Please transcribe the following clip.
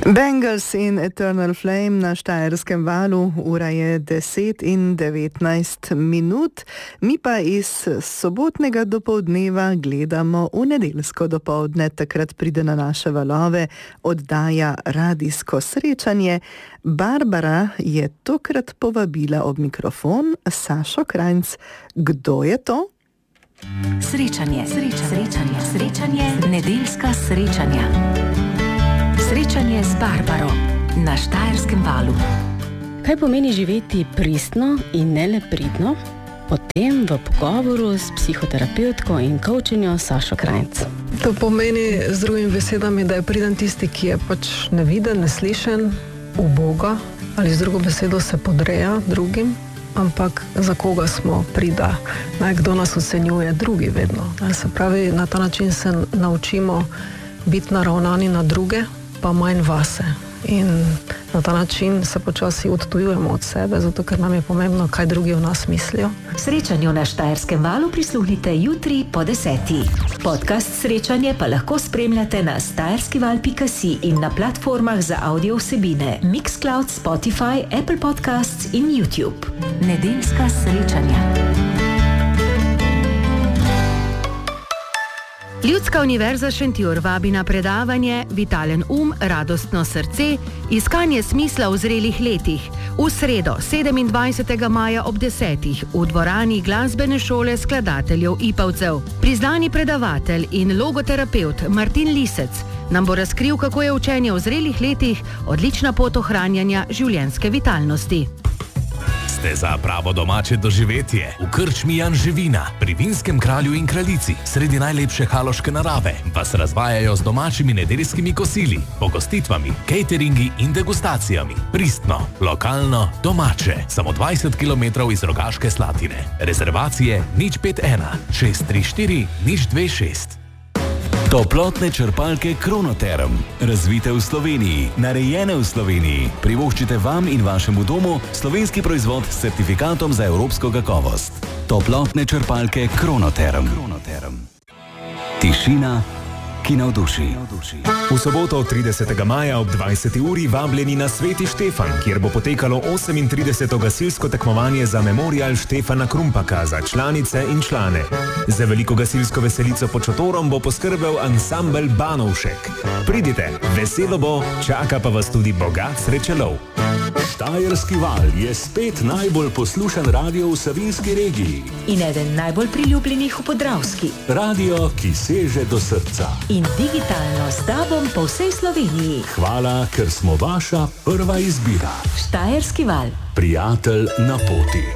Bengals in Eternal Flame na Štajerskem valu, ura je 10:19 minut, mi pa iz sobotnega dopoldneva gledamo v nedeljsko dopoldne, takrat pride na naše valove oddaja Radijsko srečanje. Barbara je tokrat povabila ob mikrofon Sašo Krajnc. Kdo je to? Srečanje, nedeljska srečanja. Srečanje z Barbaro na Štajerskem valu. Kaj pomeni živeti pristno in ne le pridno? O tem v pogovoru s psihoterapevtko in coachinjo Sašo Krajnc. To pomeni z drugimi besedami, da je priden tisti, ki je pač neviden, neslišen, uboga, ali z drugo besedo se podreja drugim, ampak za koga smo prida, kdo nas ocenjuje, drugi vedno. Se pravi, na ta način se naučimo biti naravnani na druge, pa manj vase. In na ta način se počasi odtujujemo od sebe, zato ker nam je pomembno, kaj drugi o nas mislijo. Srečanju na Štajerskem valu prisluhnite jutri po 10. Podcast Srečanje pa lahko spremljate na stajerskival.si in na platformah za audio vsebine Mixcloud, Spotify, Apple Podcasts in YouTube. Nedeljska srečanja. Ljudska univerza Šentjur vabi na predavanje Vitalen um, radostno srce, iskanje smisla v zrelih letih. V sredo, 27. maja ob 10. v dvorani glasbene šole skladateljev Ipavcev. Priznani predavatelj in logoterapevt Martin Lisec nam bo razkril, kako je učenje v zrelih letih odlična pot ohranjanja življenjske vitalnosti. Ste za pravo domače doživetje v krčmi Jan Živina, pri Vinskem kralju in kraljici, sredi najlepše haloške narave, vas razvajajo z domačimi nedeljskimi kosili, pogostitvami, cateringi in degustacijami. Pristno, lokalno, domače, samo 20 km iz Rogaške Slatine. Rezervacije 051 634 026. Toplotne črpalke Kronoterm. Razvite v Sloveniji, narejene v Sloveniji. Privoščite vam in vašemu domu slovenski proizvod s certifikatom za evropsko kakovost. Toplotne črpalke Kronoterm. Tišina, ki navduši. V soboto 30. maja ob 20. uri vabljeni na Sveti Štefan, kjer bo potekalo 38. gasilsko tekmovanje za memorial Štefana Krumpaka za članice in člane. Za veliko gasilsko veselico pod šotorom bo poskrbel ansambel Banovšek. Pridite, veselo bo, čaka pa vas tudi bogat srečelov. Štajerski val je spet najbolj poslušan radio v Savinjski regiji. In eden najbolj priljubljenih v Podravski. Radio, ki seže do srca. In digitalno s tobom po vsej Sloveniji. Hvala, ker smo vaša prva izbira. Štajerski val. Prijatelj na poti.